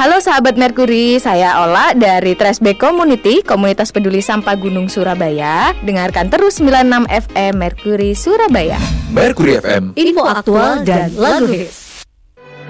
Halo sahabat Merkuri, saya Ola dari Trashback Community, komunitas peduli sampah Gunung Surabaya. Dengarkan terus 96 FM Merkuri Surabaya. Merkuri FM, info aktual dan lagu hits.